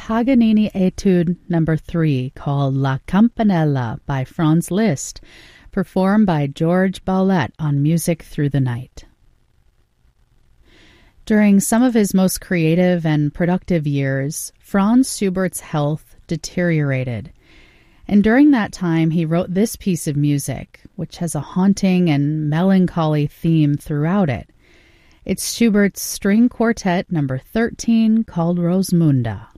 Paganini Etude No. 3 called La Campanella by Franz Liszt, performed by George Baulette on Music Through the Night. During some of his most creative and productive years, Franz Schubert's health deteriorated, and during that time he wrote this piece of music, which has a haunting and melancholy theme throughout it. It's Schubert's String Quartet No. 13 called Rosmunda.